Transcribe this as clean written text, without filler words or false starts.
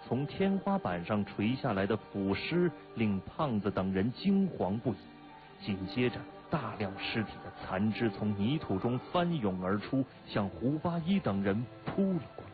从天花板上垂下来的腐尸令胖子等人惊惶不已。紧接着，大量尸体的残肢从泥土中翻涌而出，向胡八一等人扑了过来。